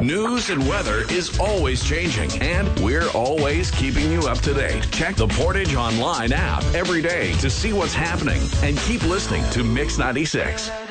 News and weather is always changing, and we're always keeping you up to date. Check the Portage Online app every day to see what's happening, and keep listening to Mix 96.